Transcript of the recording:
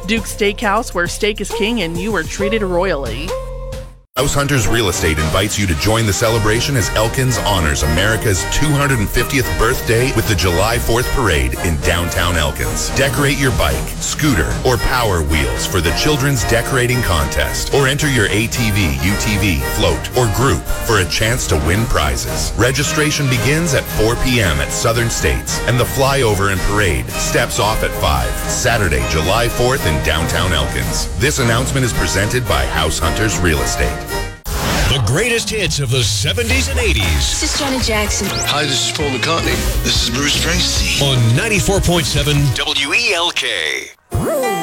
Duke's Steakhouse, where steak is king and you are treated royally. House Hunters Real Estate invites you to join the celebration as Elkins honors America's 250th birthday with the July 4th Parade in downtown Elkins. Decorate your bike, scooter, or Power Wheels for the Children's Decorating Contest, or enter your ATV, UTV, float, or group for a chance to win prizes. Registration begins at 4 p.m. at Southern States, and the flyover and parade steps off at 5, Saturday, July 4th in downtown Elkins. This announcement is presented by House Hunters Real Estate. The greatest hits of the 70s and 80s. This is Janet Jackson. Hi, this is Paul McCartney. This is Bruce Springsteen. On 94.7 WELK.